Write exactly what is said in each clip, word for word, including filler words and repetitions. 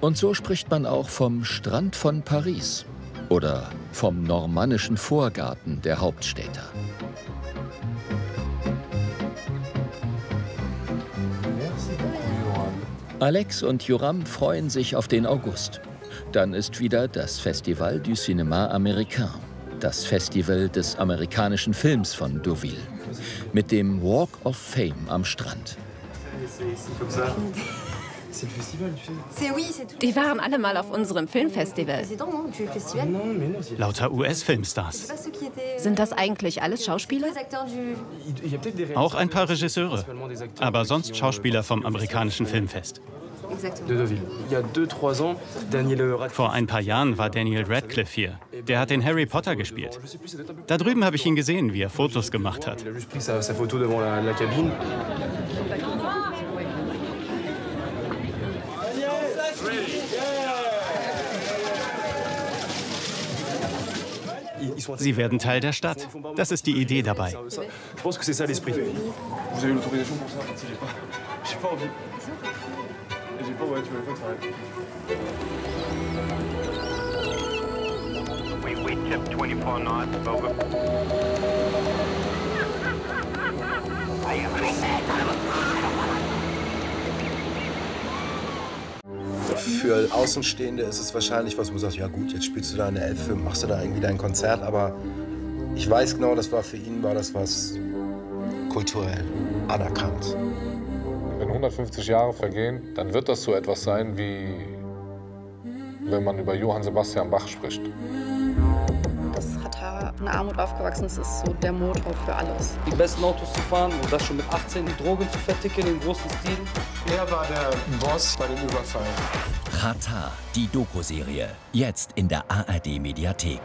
Und so spricht man auch vom Strand von Paris oder vom normannischen Vorgarten der Hauptstädter. Alex und Joram freuen sich auf den August. Dann ist wieder das Festival du Cinéma Américain, das Festival des amerikanischen Films von Deauville, mit dem Walk of Fame am Strand. Die waren alle mal auf unserem Filmfestival. Lauter U S-Filmstars. Sind das eigentlich alles Schauspieler? Auch ein paar Regisseure, aber sonst Schauspieler vom amerikanischen Filmfest. Vor ein paar Jahren war Daniel Radcliffe hier. Der hat den Harry Potter gespielt. Da drüben habe ich ihn gesehen, wie er Fotos gemacht hat. Sie werden Teil der Stadt. Das ist die Idee dabei. Für Außenstehende ist es wahrscheinlich was, wo du sagst, ja gut, jetzt spielst du da einen Elf-Film, machst du da irgendwie dein Konzert, aber ich weiß genau, das war für ihn, war das was kulturell anerkannt. Wenn hundertfünfzig Jahre vergehen, dann wird das so etwas sein, wie wenn man über Johann Sebastian Bach spricht. Dass Xatar in Armut aufgewachsen ist, ist so der Motor für alles. Die besten Autos zu fahren und das schon mit achtzehn, die Drogen zu verticken im großen Stil. Er war der Boss bei dem Überfall. Xatar, die Doku-Serie, jetzt in der A R D-Mediathek.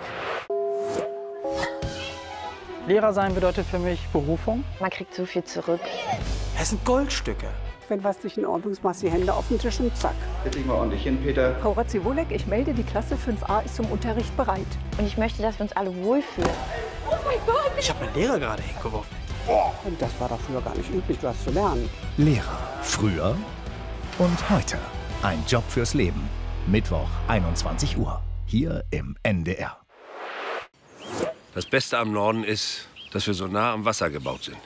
Lehrer sein bedeutet für mich Berufung. Man kriegt so viel zurück. Es sind Goldstücke. Wenn was nicht in Ordnung ist, machst du die Hände auf den Tisch und zack. Jetzt leg mal ordentlich hin, Peter. Frau Ratziwolek, ich melde, die Klasse fünf a ist zum Unterricht bereit. Und ich möchte, dass wir uns alle wohlfühlen. Oh mein Gott! Ich habe meinen Lehrer gerade hingeworfen. Oh. Und das war doch früher gar nicht üblich, was zu lernen. Lehrer. Früher und heute. Ein Job fürs Leben. Mittwoch, einundzwanzig Uhr. Hier im N D R. Das Beste am Norden ist, dass wir so nah am Wasser gebaut sind.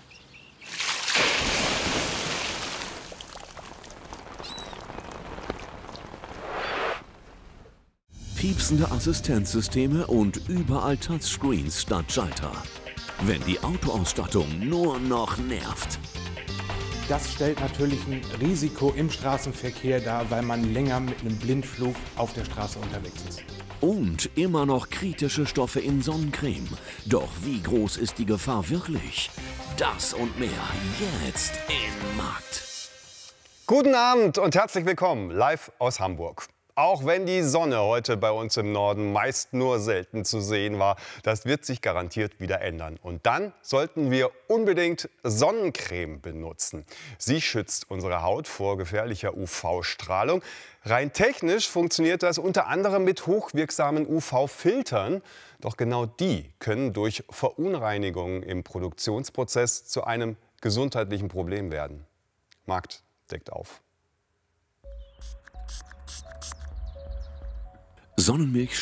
Piepsende Assistenzsysteme und überall Touchscreens statt Schalter. Wenn die Autoausstattung nur noch nervt. Das stellt natürlich ein Risiko im Straßenverkehr dar, weil man länger mit einem Blindflug auf der Straße unterwegs ist. Und immer noch kritische Stoffe in Sonnencreme. Doch wie groß ist die Gefahr wirklich? Das und mehr jetzt im Markt. Guten Abend und herzlich willkommen live aus Hamburg. Auch wenn die Sonne heute bei uns im Norden meist nur selten zu sehen war, das wird sich garantiert wieder ändern. Und dann sollten wir unbedingt Sonnencreme benutzen. Sie schützt unsere Haut vor gefährlicher U V-Strahlung. Rein technisch funktioniert das unter anderem mit hochwirksamen U V-Filtern. Doch genau die können durch Verunreinigungen im Produktionsprozess zu einem gesundheitlichen Problem werden. Markt deckt auf. Sonnenmilch